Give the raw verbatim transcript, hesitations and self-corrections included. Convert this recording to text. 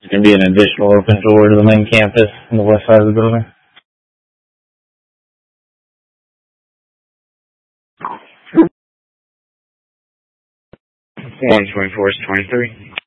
There's going to be an additional open door to the main campus on the west side of the building. one twenty-four is twenty-three.